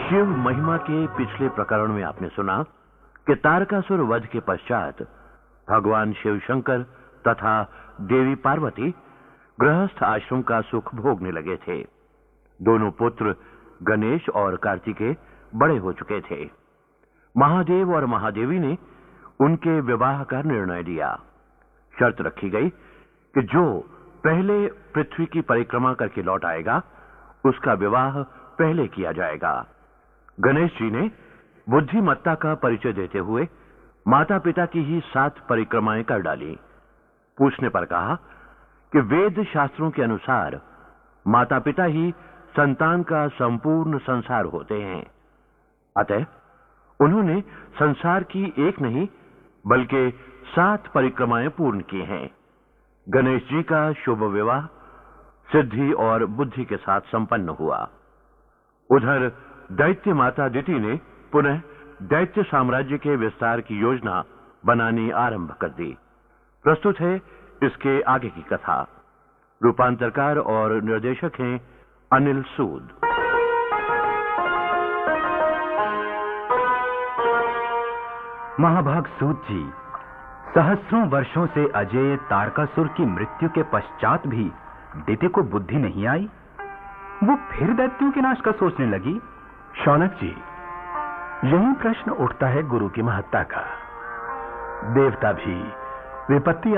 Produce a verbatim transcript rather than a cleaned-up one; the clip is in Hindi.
शिव महिमा के पिछले प्रकरण में आपने सुना कि तारकासुर वध के पश्चात भगवान शिव शंकर तथा देवी पार्वती गृहस्थ आश्रम का सुख भोगने लगे थे। दोनों पुत्र गणेश और कार्तिकेय बड़े हो चुके थे। महादेव और महादेवी ने उनके विवाह का निर्णय लिया। शर्त रखी गई कि जो पहले पृथ्वी की परिक्रमा करके लौट आएगा उसका विवाह पहले किया जाएगा। गणेश जी ने बुद्धिमत्ता का परिचय देते हुए माता पिता की ही सात परिक्रमाएं कर डाली। पूछने पर कहा कि वेद शास्त्रों के अनुसार माता पिता ही संतान का संपूर्ण संसार होते हैं। अतः उन्होंने संसार की एक नहीं बल्कि सात परिक्रमाएं पूर्ण की हैं। गणेश जी का शुभ विवाह सिद्धि और बुद्धि के साथ संपन्न हुआ। उधर दैत्य माता दिति ने पुनः दैत्य साम्राज्य के विस्तार की योजना बनानी आरंभ कर दी। प्रस्तुत है इसके आगे की कथा। रूपांतरकार और निर्देशक हैं अनिल सूद। महाभाग सूत जी, सहस्रों वर्षों से अजेय तारकासुर की मृत्यु के पश्चात भी दिति को बुद्धि नहीं आई। वो फिर दैत्यों के नाश का सोचने लगी। शौनक जी, यही प्रश्न उठता है गुरु की महत्ता का। देवता भी विपत्ति